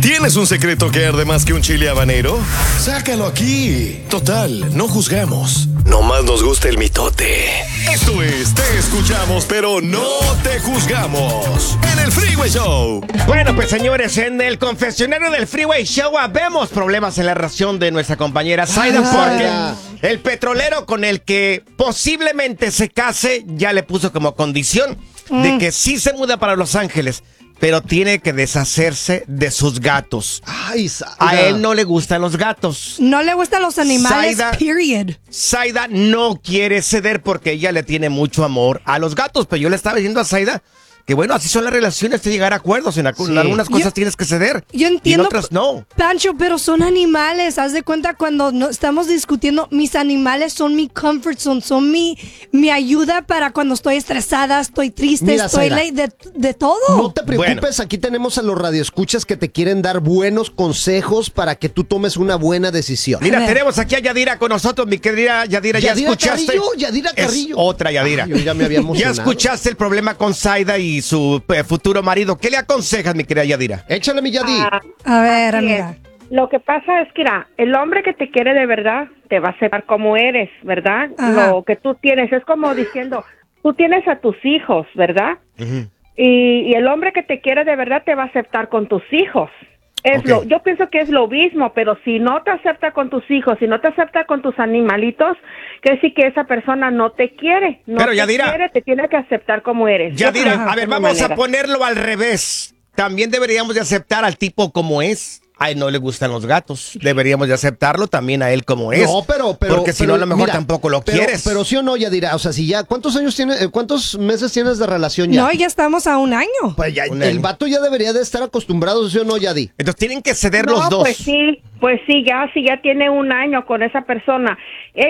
¿Tienes un secreto que arde más que un chile habanero? Sácalo aquí. Total, no juzgamos. Nomás nos gusta el mitote. Esto es Te Escuchamos, pero no te juzgamos. En el Freeway Show. Bueno, pues señores, en el confesionario del Freeway Show vemos problemas en la relación de nuestra compañera Zaida, porque el petrolero con el que posiblemente se case ya le puso como condición de que sí se muda para Los Ángeles, pero tiene que deshacerse de sus gatos. Ay, Zaida. A él no le gustan los gatos. No le gustan los animales, Zaida, period. Zaida no quiere ceder porque ella le tiene mucho amor a los gatos, pero yo le estaba diciendo a Zaida que bueno, así son las relaciones, de llegar a acuerdos. En algunas cosas tienes que ceder. Yo entiendo, y en otras no. Pancho, pero son animales. Haz de cuenta cuando estamos discutiendo, mis animales son mi comfort zone, son mi ayuda para cuando estoy estresada, estoy triste, Mira, estoy Zaida, de todo. No te preocupes, aquí tenemos a los radioescuchas que te quieren dar buenos consejos para que tú tomes una buena decisión. Mira, tenemos aquí a Yadira con nosotros, mi querida Yadira. ¿Ya escuchaste? Yadira Carrillo. Es otra Yadira. Ay, yo ya me había emocionado. ¿Ya escuchaste el problema con Zaida y su futuro marido? ¿Qué le aconsejas, mi querida Yadira? Échale, mi Yadi. A ver, Así amiga. es. Lo que pasa es que, mira, el hombre que te quiere de verdad te va a aceptar como eres, ¿verdad? Ajá. Lo que tú tienes es como diciendo, tú tienes a tus hijos, ¿verdad? Y el hombre que te quiere de verdad te va a aceptar con tus hijos. Yo pienso que es lo mismo, pero si no te acepta con tus hijos, si no te acepta con tus animalitos, quiere decir que esa persona no te quiere. No Pero, te Yadira, quiere, te tiene que aceptar como eres. Yadira, Yo a ver, de vamos manera. a ponerlo al revés. También deberíamos de aceptar al tipo como es. A él no le gustan los gatos. Deberíamos de aceptarlo también a él como es. No, pero porque si no, a lo mejor mira, tampoco lo pero, quieres. Pero sí o no, Yadira, o sea, si ya, ¿cuántos meses tienes de relación ya? No, ya estamos a un año. Pues ya, Un el año. vato ya debería de estar acostumbrado, ¿sí o no, Yadi? Entonces tienen que ceder No, los dos. pues sí, ya tiene un año con esa persona.